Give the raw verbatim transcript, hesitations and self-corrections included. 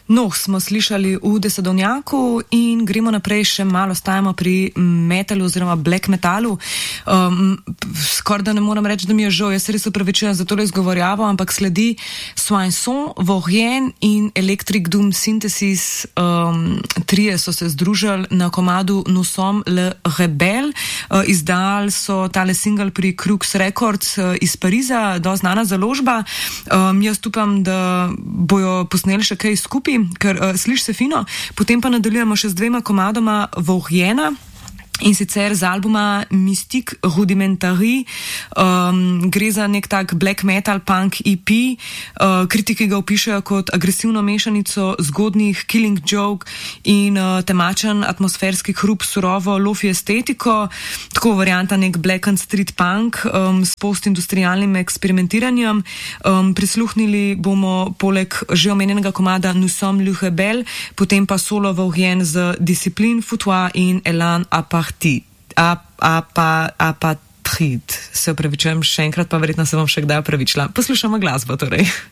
No, smo slišali v Desedovnjaku in gremo naprej, še malo stajamo pri metalu oziroma black metalu. Um, skoraj da ne moram reči, da mi je žal, jaz se res upravičujem za tole izgovorjavo, ampak sledi Soinson, Vaurien in Electric Doom Synthesis. Um, trije so se združili na komadu Nous sommes le rebel. Uh, izdali so tale single pri Crux Records uh, iz Pariza, dosti znana založba. Um, jaz upam, da bojo posneli še kaj skupaj, ker uh, sliši se fino. Potem pa nadaljujemo še z dvema komadoma Vauriena, in sicer z albuma Mystique Rudimentary. Um, gre za nek tak black metal punk E P. Uh, kritiki ga opišajo kot agresivno mešanico zgodnih Killing Joke in uh, temačen atmosferski hrup surovo lofi estetiko. Tako varianta nek black and street punk um, s postindustrialnim eksperimentiranjem. Um, prisluhnili bomo poleg že omenjenega komada Nous sommes le rebel, potem pa solo Vaurien z Discipline, Foutoir in Elan Apart. Apatrid. Se upravičujem še enkrat, pa verjetno se bom še kdaj upravičila. Poslušamo glasbo torej.